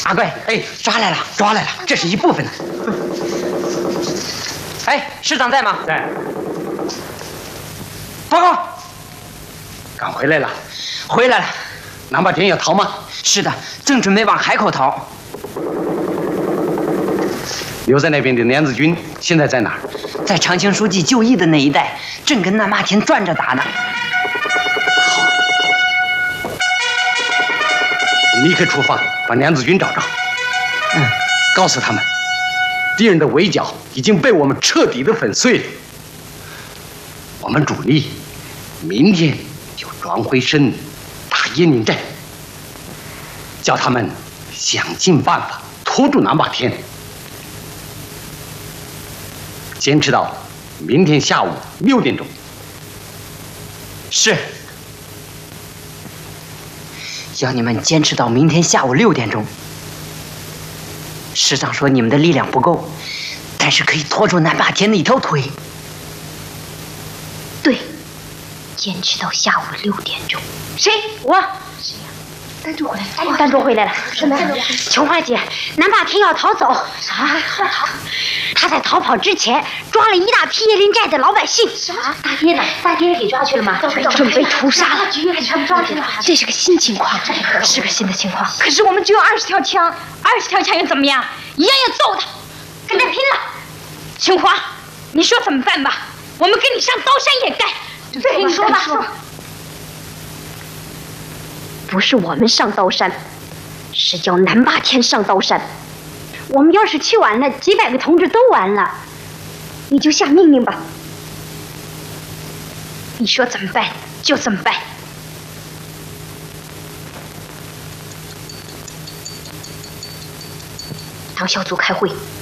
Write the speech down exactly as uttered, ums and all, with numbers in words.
阿贵，哎，抓来了，抓来了，这是一部分呢。哎，师长在吗？ 在。 报告， 刚回来了。 回来了。 南霸天要逃吗？ 是的，正准备往海口逃。 留在那边的梁子军现在在哪儿？ 在长青书记就义的那一带，正跟南霸天转着打呢。 你立刻出发，把梁子军找着。 嗯， 告诉他们，敌人的围剿已经被我们彻底的粉碎了。我们主力明天就转回身打鄢陵镇，叫他们想尽办法拖住南霸天，坚持到明天下午六点钟。 是。要你们坚持到明天下午六点钟。师长说你们的力量不够，但是可以拖住南霸天的一条腿。 对，坚持到下午六点钟。谁？我。谁呀？丹珠回来了。丹珠回来了。什么？琼花姐，南霸天要逃走。啥？逃？他在逃跑之前抓了一大批椰林寨的老百姓。什么？大爹呢？大爹给抓去了吗？准备屠杀了。他们抓去了。这是个新情况，是个新的情况。 可是我们只有二十条枪，二十条枪又怎么样？一样要揍他，跟他拼了。琼花，你说怎么办吧？我们跟你上刀山也干。对，你说吧。说不是我们上刀山，是叫南霸天上刀山。我们要是去晚了，几百个同志都完了。你就下命令吧。 你说怎么办就怎么办。 党小组开会。